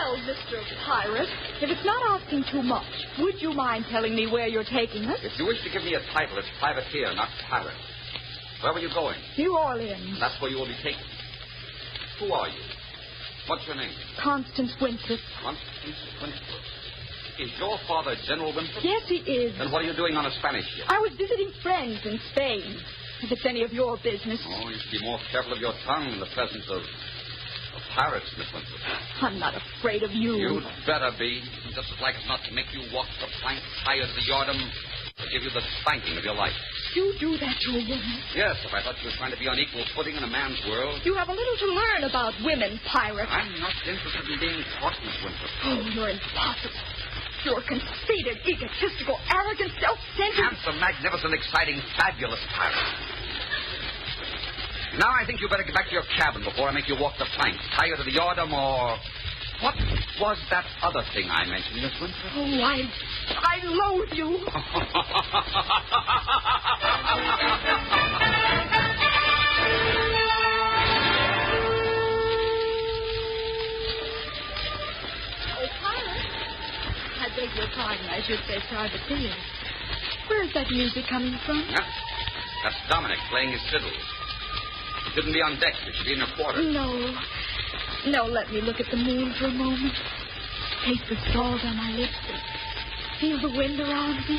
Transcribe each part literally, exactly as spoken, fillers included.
Well, Mister Pirate, if it's not asking too much, would you mind telling me where you're taking us? If you wish to give me a title, it's privateer, not pirate. Where were you going? New Orleans. That's where you will be taken. Who are you? What's your name? Constance Winthrop. Constance Winthrop. Is your father General Winthrop? Yes, he is. Then what are you doing on a Spanish ship? I was visiting friends in Spain. If it's any of your business. Oh, you should be more careful of your tongue in the presence of, of pirates, Miss Winthrop. I'm not afraid of you. You'd better be. Just as like as not to make you walk the plank higher to the yardom to give you the spanking of your life. You do that to a woman? Yes, if I thought you were trying to be on equal footing in a man's world. You have a little to learn about women, pirate. I'm not interested in being taught, Miss Winthrop. Oh, you're impossible. You're conceited, egotistical, arrogant, self-centered. Handsome, magnificent, exciting, fabulous pirate. Now I think you better get back to your cabin before I make you walk the plank, tie you to the yardom, or... What was that other thing I mentioned, Miss Winthrop? Oh, I... I loathe you. Oh, pirate. I beg your pardon. I should say privateer. Where's that music coming from? Yeah. That's Dominic playing his fiddle. It shouldn't be on deck. It should be in your quarters. No. No, let me look at the moon for a moment. Taste the salt on my lips. Feel the wind around me.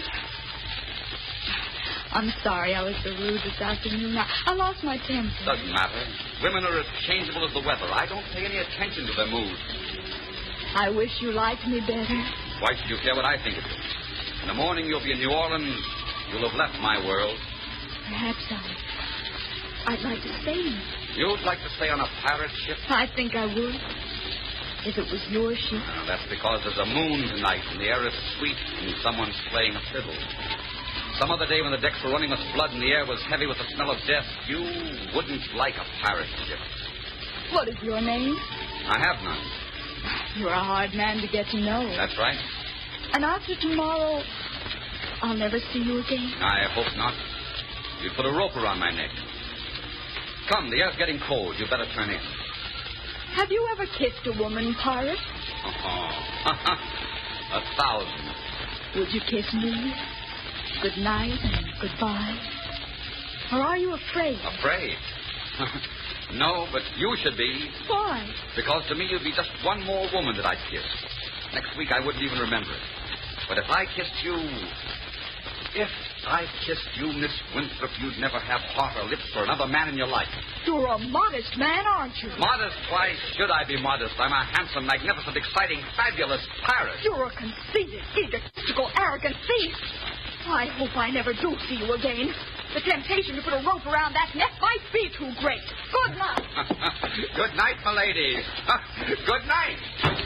I'm sorry I was so rude this afternoon. I, I lost my temper. Doesn't matter. Women are as changeable as the weather. I don't pay any attention to their moods. I wish you liked me better. Why should you care what I think of you? In the morning you'll be in New Orleans. You'll have left my world. Perhaps I... I'd like to stay in it. You'd like to stay on a pirate ship? I think I would. If it was your ship. Uh, that's because there's a moon tonight and the air is sweet and someone's playing a fiddle. Some other day when the decks were running with blood and the air was heavy with the smell of death, you wouldn't like a pirate ship. What is your name? I have none. You're a hard man to get to know. That's right. And after tomorrow, I'll never see you again. I hope not. You put a rope around my neck. Come, the air's getting cold. You better turn in. Have you ever kissed a woman, pirate? Oh, a thousand. Would you kiss me? Good night and goodbye. Or are you afraid? Afraid? No, but you should be. Why? Because to me you'd be just one more woman that I'd kiss. Next week I wouldn't even remember it. But if I kissed you... If I kissed you, Miss Winthrop, you'd never have heart or lips for another man in your life. You're a modest man, aren't you? Modest? Why should I be modest? I'm a handsome, magnificent, exciting, fabulous pirate. You're a conceited, egotistical, arrogant thief. I hope I never do see you again. The temptation to put a rope around that neck might be too great. Good night. Good night, my lady. Good night.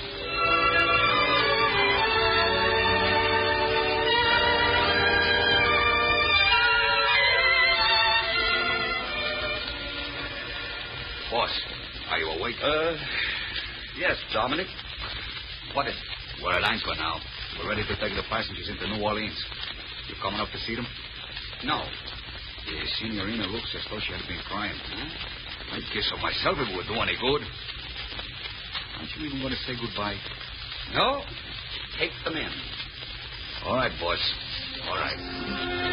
Boss, are you awake? Uh, yes, Dominic. What is it? We're at anchor now. We're ready to take the passengers into New Orleans. You coming up to see them? No. The Signorina looks as though she had been crying. Hmm? I'd kiss her myself if it would do any good. Aren't you even going to say goodbye? No. Take them in. All right, boss. All right.